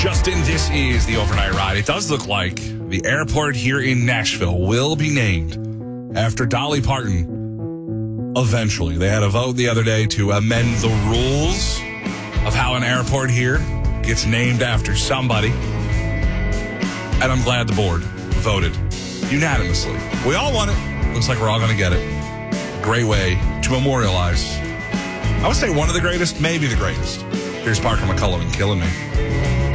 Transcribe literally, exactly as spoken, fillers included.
Justin, this is the overnight ride. It does look like the airport here in Nashville will be named after Dolly Parton eventually. They had a vote the other day to amend the rules of how an airport here gets named after somebody. And I'm glad the board voted unanimously. We all want it. Looks like we're all going to get it. Great way to memorialize, I would say one of the greatest, maybe the greatest. Here's Parker McCullum and Killing Me.